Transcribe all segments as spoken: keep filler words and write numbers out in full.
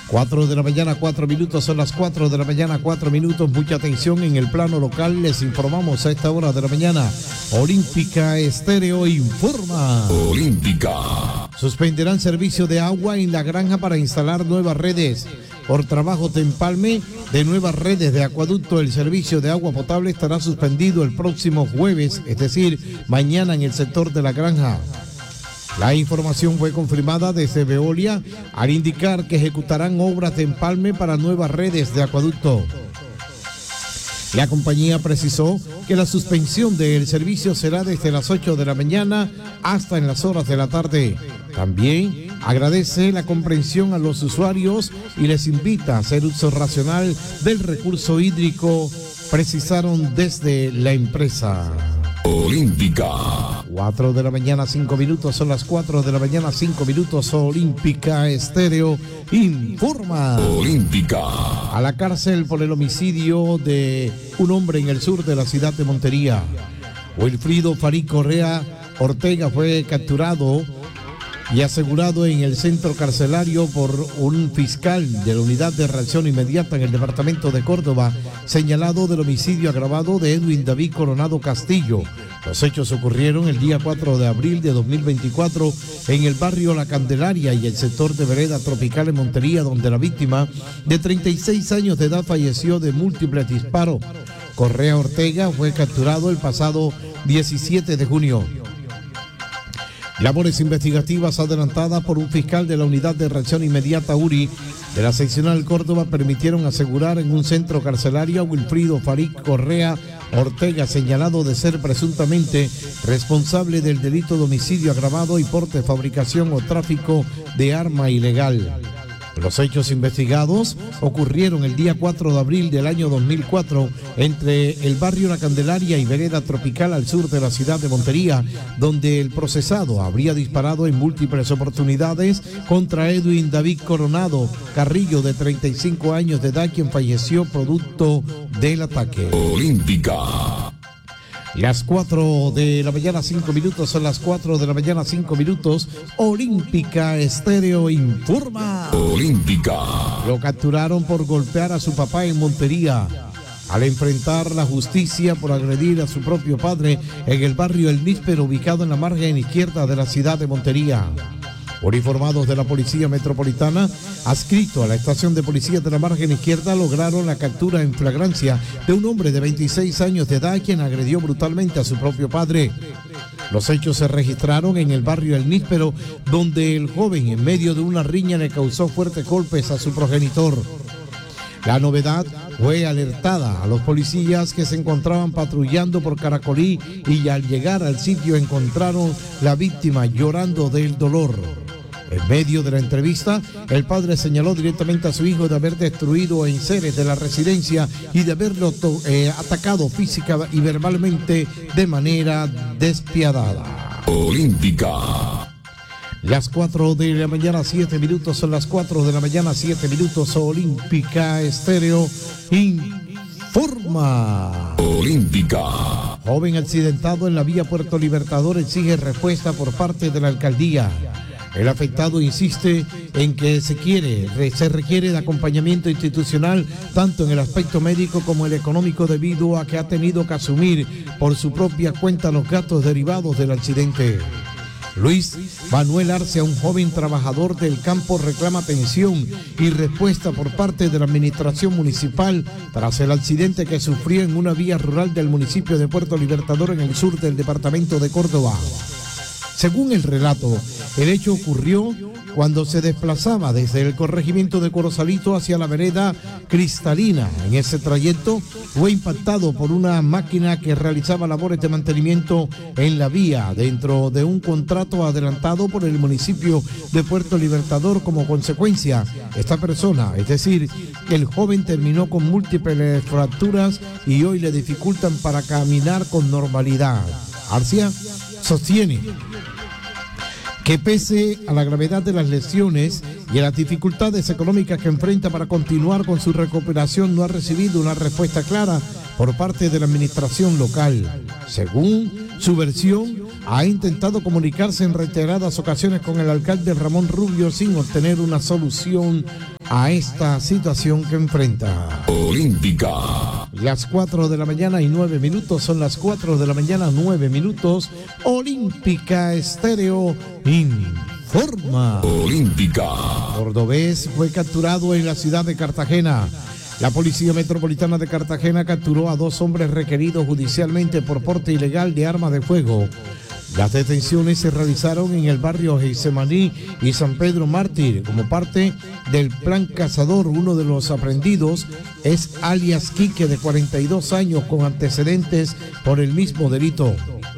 cuatro de la mañana, cuatro minutos, son las cuatro de la mañana, cuatro minutos. Mucha atención en el plano local. Les informamos a esta hora de la mañana. Olímpica Estéreo informa. Olímpica. Suspenderán servicio de agua en la granja para instalar nuevas redes. Por trabajo de empalme de nuevas redes de acueducto, el servicio de agua potable estará suspendido el próximo jueves, es decir, mañana en el sector de la granja. La información fue confirmada desde Veolia al indicar que ejecutarán obras de empalme para nuevas redes de acueducto. La compañía precisó que la suspensión del servicio será desde las ocho de la mañana hasta en las horas de la tarde. También agradece la comprensión a los usuarios y les invita a hacer uso racional del recurso hídrico, precisaron desde la empresa. Olímpica. cuatro de la mañana, cinco minutos, son las cuatro de la mañana, cinco minutos. Olímpica Estéreo informa. Olímpica. A la cárcel por el homicidio de un hombre en el sur de la ciudad de Montería. Wilfrido Farid Correa Ortega fue capturado y asegurado en el centro carcelario por un fiscal de la Unidad de Reacción Inmediata en el departamento de Córdoba, señalado del homicidio agravado de Edwin David Coronado Castillo. Los hechos ocurrieron el día cuatro de abril de dos mil veinticuatro en el barrio La Candelaria y el sector de Vereda Tropical en Montería, donde la víctima de treinta y seis años de edad falleció de múltiples disparos. Correa Ortega fue capturado el pasado diecisiete de junio. Labores investigativas adelantadas por un fiscal de la Unidad de Reacción Inmediata U R I de la seccional Córdoba permitieron asegurar en un centro carcelario a Wilfrido Farid Correa Ortega, señalado de ser presuntamente responsable del delito de homicidio agravado y porte, fabricación o tráfico de arma ilegal. Los hechos investigados ocurrieron el día cuatro de abril del año dos mil cuatro entre el barrio La Candelaria y Vereda Tropical al sur de la ciudad de Montería, donde el procesado habría disparado en múltiples oportunidades contra Edwin David Coronado Carrillo, de treinta y cinco años de edad, quien falleció producto del ataque. Olímpica. Las cuatro de la mañana, cinco minutos, son las cuatro de la mañana, cinco minutos. Olímpica Estéreo informa. Olímpica. Lo capturaron por golpear a su papá en Montería. Al enfrentar la justicia por agredir a su propio padre en el barrio El Níspero, ubicado en la margen izquierda de la ciudad de Montería. Uniformados de la Policía Metropolitana, adscrito a la estación de policía de la margen izquierda, lograron la captura en flagrancia de un hombre de veintiséis años de edad quien agredió brutalmente a su propio padre. Los hechos se registraron en el barrio El Níspero, donde el joven, en medio de una riña, le causó fuertes golpes a su progenitor. La novedad fue alertada a los policías que se encontraban patrullando por Caracolí y al llegar al sitio encontraron la víctima llorando del dolor. En medio de la entrevista, el padre señaló directamente a su hijo de haber destruido enseres de la residencia y de haberlo eh, atacado física y verbalmente de manera despiadada. Olímpica. Las cuatro de la mañana, siete minutos, son las cuatro de la mañana, siete minutos. Olímpica Estéreo informa. Olímpica. Joven accidentado en la vía Puerto Libertador exige respuesta por parte de la alcaldía. El afectado insiste en que se quiere, se requiere de acompañamiento institucional tanto en el aspecto médico como el económico, debido a que ha tenido que asumir por su propia cuenta los gastos derivados del accidente. Luis Manuel Arce, un joven trabajador del campo, reclama atención y respuesta por parte de la administración municipal tras el accidente que sufrió en una vía rural del municipio de Puerto Libertador en el sur del departamento de Córdoba. Según el relato, el hecho ocurrió cuando se desplazaba desde el corregimiento de Corozalito hacia la vereda Cristalina. En ese trayecto fue impactado por una máquina que realizaba labores de mantenimiento en la vía dentro de un contrato adelantado por el municipio de Puerto Libertador. Como consecuencia, esta persona, es decir, el joven, terminó con múltiples fracturas y hoy le dificultan para caminar con normalidad. Arcia sostiene que pese a la gravedad de las lesiones y a las dificultades económicas que enfrenta para continuar con su recuperación, no ha recibido una respuesta clara por parte de la administración local. Según su versión, ha intentado comunicarse en reiteradas ocasiones con el alcalde Ramón Rubio sin obtener una solución a esta situación que enfrenta. Olímpica. Las cuatro de la mañana y nueve minutos, son las cuatro de la mañana, nueve minutos. Olímpica Estéreo informa. Olímpica. Cordobés fue capturado en la ciudad de Cartagena. La Policía Metropolitana de Cartagena capturó a dos hombres requeridos judicialmente por porte ilegal de arma de fuego. Las detenciones se realizaron en el barrio Getsemaní y San Pedro Mártir como parte del Plan Cazador. Uno de los aprendidos es alias Quique, de cuarenta y dos años, con antecedentes por el mismo delito.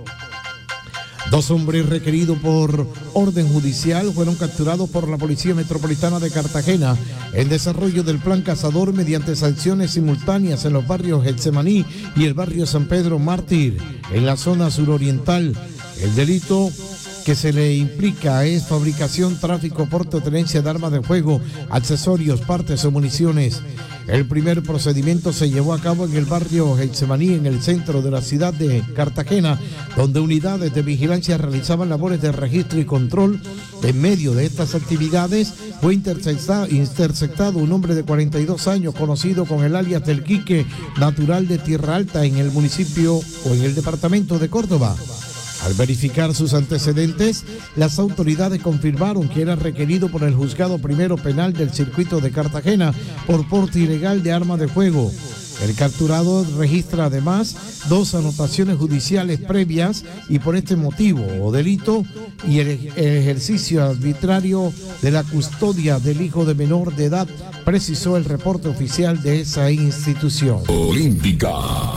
Dos hombres requeridos por orden judicial fueron capturados por la Policía Metropolitana de Cartagena en desarrollo del Plan Cazador mediante sanciones simultáneas en los barrios Getsemaní y el barrio San Pedro Mártir, en la zona suroriental. El delito que se le implica es fabricación, tráfico, porte o tenencia de armas de fuego, accesorios, partes o municiones. El primer procedimiento se llevó a cabo en el barrio Getsemaní, en el centro de la ciudad de Cartagena, donde unidades de vigilancia realizaban labores de registro y control. En medio de estas actividades fue interceptado, interceptado un hombre de cuarenta y dos años, conocido con el alias del Quique, natural de Tierra Alta, en el municipio o en el departamento de Córdoba. Al verificar sus antecedentes, las autoridades confirmaron que era requerido por el Juzgado Primero Penal del Circuito de Cartagena por porte ilegal de arma de fuego. El capturado registra además dos anotaciones judiciales previas y por este motivo o delito y el, el ejercicio arbitrario de la custodia del hijo de menor de edad, precisó el reporte oficial de esa institución. Olímpica.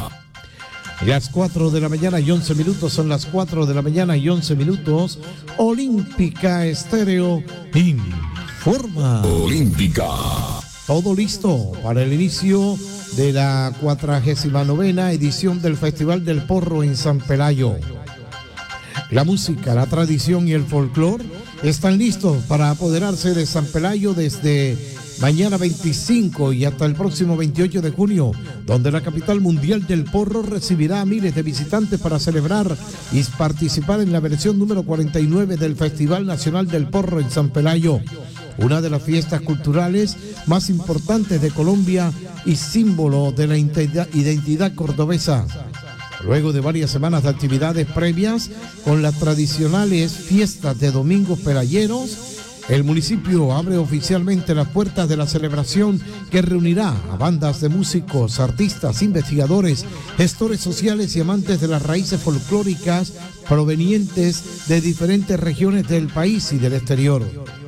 Las cuatro de la mañana y once minutos, son las cuatro de la mañana y once minutos. Olímpica Estéreo informa. Olímpica. Todo listo para el inicio de la cuadragésima novena edición del Festival del Porro en San Pelayo. La música, la tradición y el folclor están listos para apoderarse de San Pelayo desde mañana veinticinco y hasta el próximo veintiocho de junio, donde la capital mundial del porro recibirá a miles de visitantes para celebrar y participar en la versión número cuarenta y nueve del Festival Nacional del Porro en San Pelayo, una de las fiestas culturales más importantes de Colombia y símbolo de la identidad cordobesa. Luego de varias semanas de actividades previas con las tradicionales fiestas de domingos pelayeros, el municipio abre oficialmente las puertas de la celebración, que reunirá a bandas de músicos, artistas, investigadores, gestores sociales y amantes de las raíces folclóricas provenientes de diferentes regiones del país y del exterior.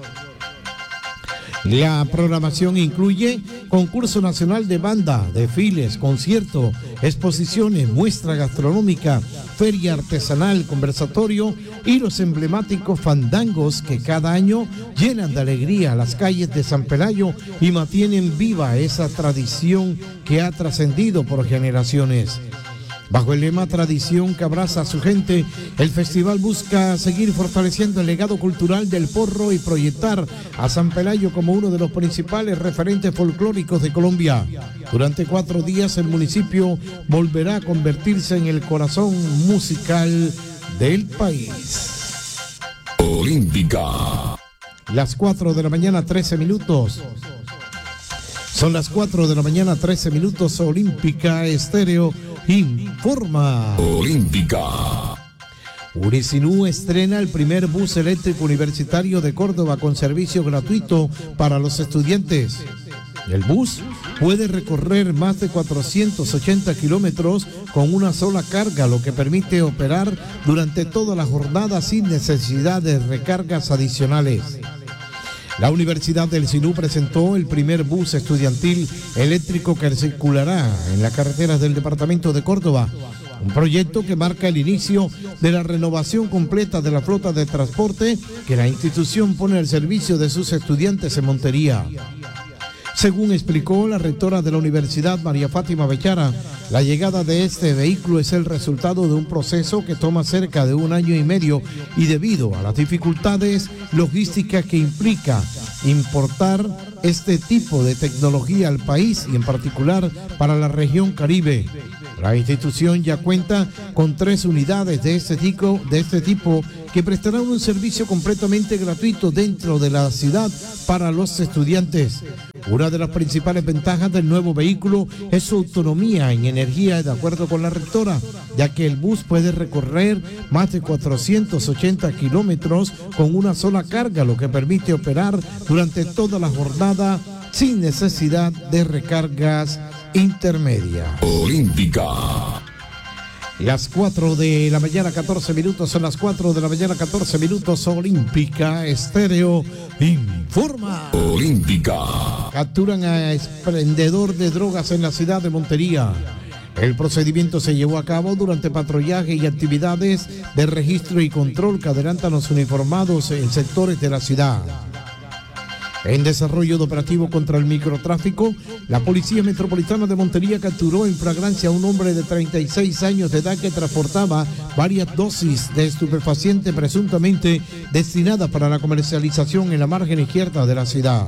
La programación incluye concurso nacional de banda, desfiles, concierto, exposiciones, muestra gastronómica, feria artesanal, conversatorio y los emblemáticos fandangos que cada año llenan de alegría las calles de San Pelayo y mantienen viva esa tradición que ha trascendido por generaciones. Bajo el lema Tradición que abraza a su gente, el festival busca seguir fortaleciendo el legado cultural del porro y proyectar a San Pelayo como uno de los principales referentes folclóricos de Colombia. Durante cuatro días el municipio volverá a convertirse en el corazón musical del país. Olímpica. Las cuatro de la mañana, trece minutos. Son las cuatro de la mañana, trece minutos. Olímpica Estéreo informa. Olímpica. Unicinú estrena el primer bus eléctrico universitario de Córdoba con servicio gratuito para los estudiantes. El bus puede recorrer más de cuatrocientos ochenta kilómetros con una sola carga, lo que permite operar durante toda la jornada sin necesidad de recargas adicionales. La Universidad del Sinú presentó el primer bus estudiantil eléctrico que circulará en las carreteras del departamento de Córdoba, un proyecto que marca el inicio de la renovación completa de la flota de transporte que la institución pone al servicio de sus estudiantes en Montería. Según explicó la rectora de la universidad, María Fátima Bechara, la llegada de este vehículo es el resultado de un proceso que toma cerca de un año y medio y debido a las dificultades logísticas que implica importar este tipo de tecnología al país y en particular para la región Caribe. La institución ya cuenta con tres unidades de este tipo, de este tipo que prestará un servicio completamente gratuito dentro de la ciudad para los estudiantes. Una de las principales ventajas del nuevo vehículo es su autonomía en energía, de acuerdo con la rectora, ya que el bus puede recorrer más de cuatrocientos ochenta kilómetros con una sola carga, lo que permite operar durante toda la jornada sin necesidad de recargas intermedias. Olímpica. Las cuatro de la mañana, catorce minutos, son las cuatro de la mañana, catorce minutos, Olímpica Estéreo informa. Olímpica. Capturan a emprendedor de drogas en la ciudad de Montería. El procedimiento se llevó a cabo durante patrullaje y actividades de registro y control que adelantan los uniformados en sectores de la ciudad. En desarrollo de operativo contra el microtráfico, la Policía Metropolitana de Montería capturó en flagrancia a un hombre de treinta y seis años de edad que transportaba varias dosis de estupefaciente presuntamente destinada para la comercialización en la margen izquierda de la ciudad.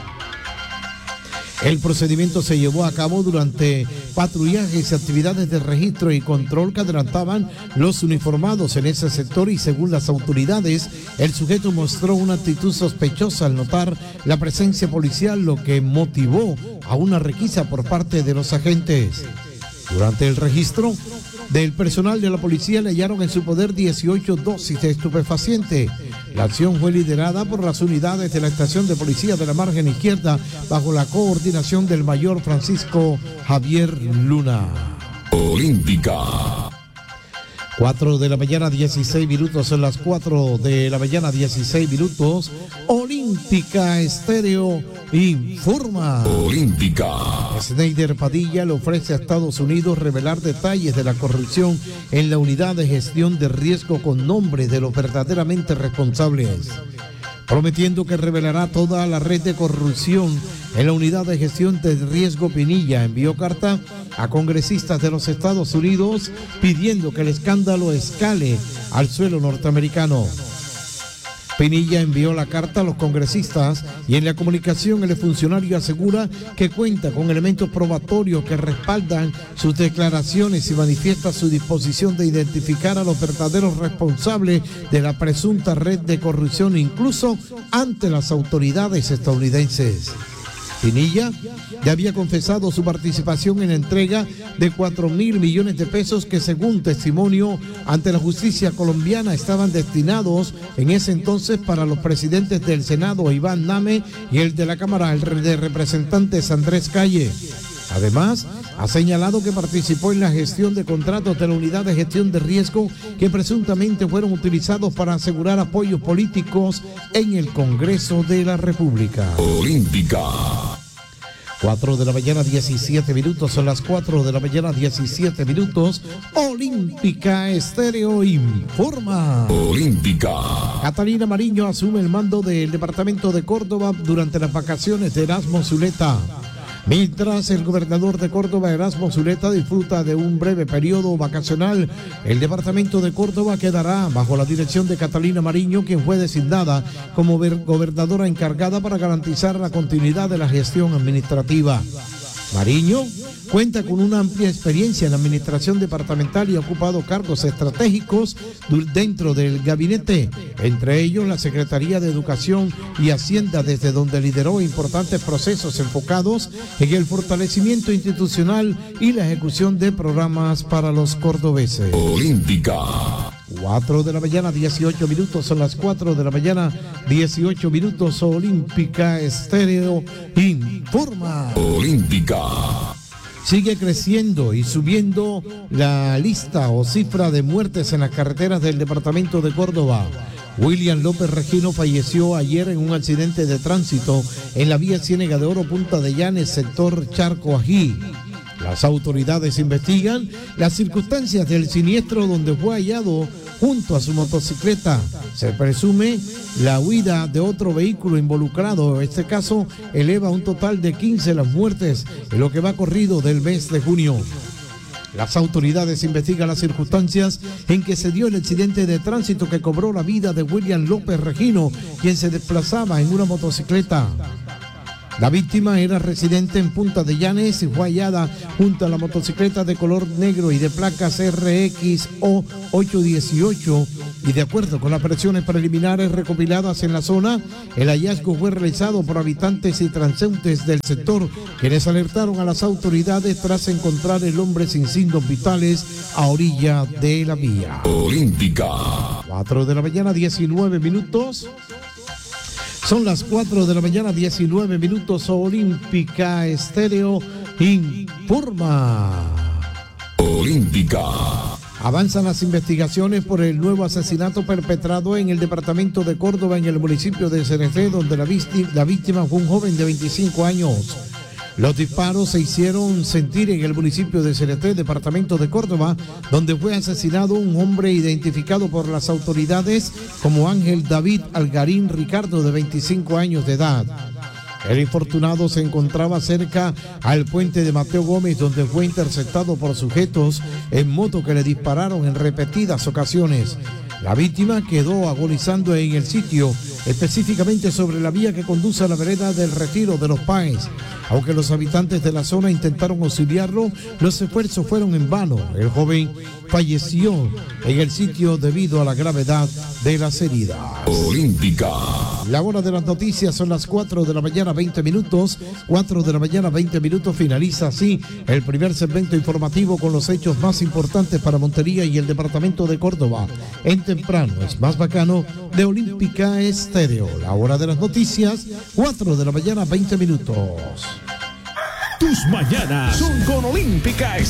El procedimiento se llevó a cabo durante patrullajes y actividades de registro y control que adelantaban los uniformados en ese sector y según las autoridades, el sujeto mostró una actitud sospechosa al notar la presencia policial, lo que motivó a una requisa por parte de los agentes. Durante el registro del personal de la policía le hallaron en su poder dieciocho dosis de estupefaciente. La acción fue liderada por las unidades de la estación de policía de la margen izquierda bajo la coordinación del mayor Francisco Javier Luna. Olímpica. cuatro de la mañana, dieciséis minutos, son las cuatro de la mañana, dieciséis minutos. Olímpica Estéreo informa. Olímpica. Snyder Padilla le ofrece a Estados Unidos revelar detalles de la corrupción en la unidad de gestión de riesgo con nombres de los verdaderamente responsables, prometiendo que revelará toda la red de corrupción en la unidad de gestión de riesgo. Pinilla envió carta a congresistas de los Estados Unidos pidiendo que el escándalo escale al suelo norteamericano. Pinilla envió la carta a los congresistas y en la comunicación el funcionario asegura que cuenta con elementos probatorios que respaldan sus declaraciones y manifiesta su disposición de identificar a los verdaderos responsables de la presunta red de corrupción, incluso ante las autoridades estadounidenses. Pinilla ya había confesado su participación en la entrega de cuatro mil millones de pesos que, según testimonio ante la justicia colombiana, estaban destinados en ese entonces para los presidentes del Senado, Iván Name, y el de la Cámara de Representantes, Andrés Calle. Además, ha señalado que participó en la gestión de contratos de la unidad de gestión de riesgo que presuntamente fueron utilizados para asegurar apoyos políticos en el Congreso de la República. Olímpica. cuatro de la mañana, diecisiete minutos, son las cuatro de la mañana, diecisiete minutos. Olímpica Estéreo informa. Olímpica. Catalina Mariño asume el mando del departamento de Córdoba durante las vacaciones de Erasmo Zuleta. Mientras el gobernador de Córdoba, Erasmo Zuleta, disfruta de un breve periodo vacacional, el departamento de Córdoba quedará bajo la dirección de Catalina Mariño, quien fue designada como gobernadora encargada para garantizar la continuidad de la gestión administrativa. Mariño cuenta con una amplia experiencia en la administración departamental y ha ocupado cargos estratégicos dentro del gabinete, entre ellos la Secretaría de Educación y Hacienda, desde donde lideró importantes procesos enfocados en el fortalecimiento institucional y la ejecución de programas para los cordobeses. Olímpica. cuatro de la mañana, dieciocho minutos, son las cuatro de la mañana, dieciocho minutos. Olímpica Estéreo informa. Olímpica. Sigue creciendo y subiendo la lista o cifra de muertes en las carreteras del departamento de Córdoba. William López Regino falleció ayer en un accidente de tránsito en la vía Ciénega de Oro, Punta de Llanes, sector Charco Ají. Las autoridades investigan las circunstancias del siniestro, donde fue hallado junto a su motocicleta. Se presume la huida de otro vehículo involucrado. Este caso eleva a un total de quince las muertes en lo que va corrido del mes de junio. Las autoridades investigan las circunstancias en que se dio el accidente de tránsito que cobró la vida de William López Regino, quien se desplazaba en una motocicleta. La víctima era residente en Punta de Llanes y fue hallada junto a la motocicleta de color negro y de placas R X O ocho dieciocho y de acuerdo con las versiones preliminares recopiladas en la zona, el hallazgo fue realizado por habitantes y transeúntes del sector, quienes alertaron a las autoridades tras encontrar el hombre sin signos vitales a orilla de la vía. Olímpica. cuatro de la mañana, diecinueve minutos. Son las cuatro de la mañana, diecinueve minutos. Olímpica Estéreo informa. Olímpica. Avanzan las investigaciones por el nuevo asesinato perpetrado en el departamento de Córdoba, en el municipio de Cereté, donde la víctima, la víctima fue un joven de veinticinco años. Los disparos se hicieron sentir en el municipio de Cereté, departamento de Córdoba, donde fue asesinado un hombre identificado por las autoridades como Ángel David Algarín Ricardo, de veinticinco años de edad. El infortunado se encontraba cerca al puente de Mateo Gómez, donde fue interceptado por sujetos en moto que le dispararon en repetidas ocasiones. La víctima quedó agonizando en el sitio, específicamente sobre la vía que conduce a la vereda del Retiro de los Páez. Aunque los habitantes de la zona intentaron auxiliarlo, los esfuerzos fueron en vano. El joven falleció en el sitio debido a la gravedad de las heridas. Olímpica. La hora de las noticias son las cuatro de la mañana, veinte minutos. cuatro de la mañana, veinte minutos. Finaliza así el primer segmento informativo con los hechos más importantes para Montería y el departamento de Córdoba. En temprano es más bacano de Olímpica Estéreo. La hora de las noticias, cuatro de la mañana, veinte minutos. Tus mañanas son con Olímpica Estéreo.